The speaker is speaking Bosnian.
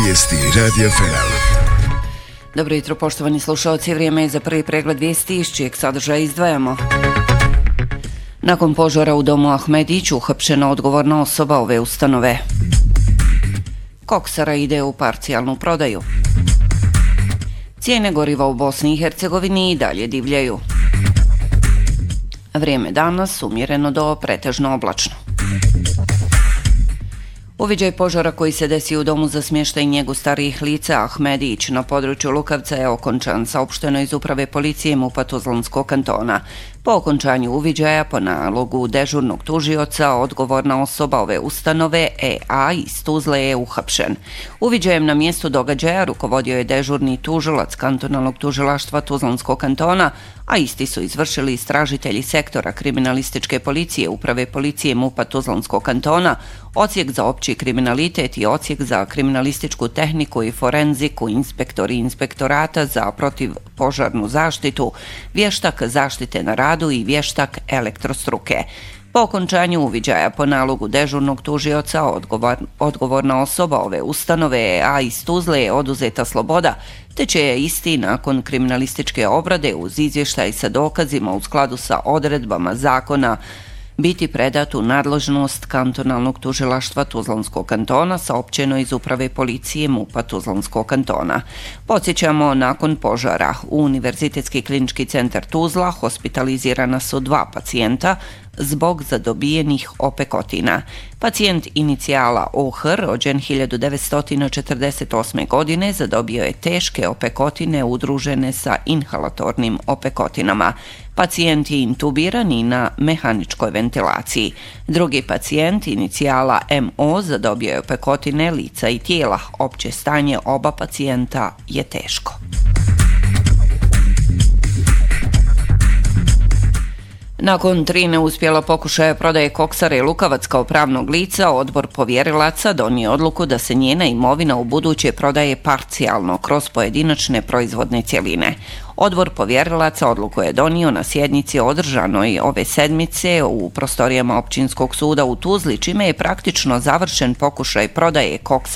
Vijesti Radio Feral. Dobro jutro, poštovani slušalci, vrijeme je za prvi pregled vijesti iz čijeg sadržaja izdvajamo. Nakon požara u domu Ahmedić uhapšena odgovorna osoba ove ustanove. Koksara ide u parcijalnu prodaju. Cijene goriva u Bosni i Hercegovini i dalje divljaju. Vrijeme danas umjereno do pretežno oblačno. Uviđaj požara koji se desio u domu za smještaj i njegu starijih lica Ahmedić na području Lukavca je okončan, saopšteno iz uprave policije MUP-a Tuzlanskog kantona. Po okončanju uviđaja, po nalogu dežurnog tužioca, odgovorna osoba ove ustanove, E.A. iz Tuzle je uhapšen. Uviđajem na mjestu događaja rukovodio je dežurni tužilac kantonalnog tužilaštva Tuzlanskog kantona, a isti su izvršili istražitelji sektora kriminalističke policije uprave policije MUP-a Tuzlanskog kantona, odsjek za opći kriminalitet i odsjek za kriminalističku tehniku i forenziku, inspektori inspektorata za protivpožarnu zaštitu, vještak zaštite na radu i vještak elektrostruke. Po okončanju uviđaja po nalogu dežurnog tužioca odgovorna osoba ove ustanove, a iz Tuzle je oduzeta sloboda, te će je isti nakon kriminalističke obrade uz izvještaj sa dokazima u skladu sa odredbama zakona biti predat u nadležnost kantonalnog tužilaštva Tuzlanskog kantona, saopćeno iz uprave policije MUP-a Tuzlanskog kantona. Podsjećamo, nakon požara u Univerzitetski klinički centar Tuzla hospitalizirana su 2 pacijenta zbog zadobijenih opekotina. Pacijent inicijala OH, rođen 1948. godine, zadobio je teške opekotine udružene sa inhalatornim opekotinama. Pacijent je intubiran i na mehaničkoj ventilaciji. Drugi pacijent, inicijala MO, zadobio je opekotine lica i tijela. Opće stanje oba pacijenta je teško. Nakon 3 neuspjela pokušaja prodaje Koksare i Lukavac kao pravnog lica, odbor povjerilaca donio odluku da se njena imovina u buduće prodaje parcijalno kroz pojedinačne proizvodne cjeline. Odbor povjerilaca odluku je donio na sjednici održanoj ove sedmice u prostorijama Općinskog suda u Tuzli, čime je praktično završen pokušaj prodaje Koksare